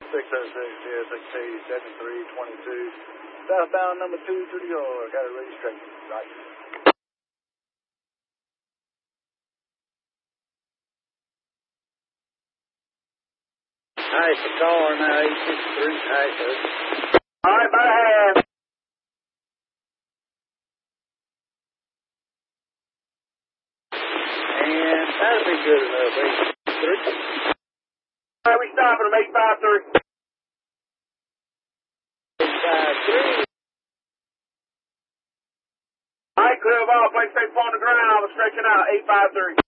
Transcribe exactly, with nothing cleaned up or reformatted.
six oh six, yeah, six eight seven three twenty-two. Southbound number two to the yard. Got it ready straight. Roger. Hi, it's the car now, eight six three. Hi, sir. All right, by hand. And that'll be good enough, eight six three. All right, we stopping them, eight five three. eight five three. All right, clear of all, place safe on the ground. I was stretching out, eight five three.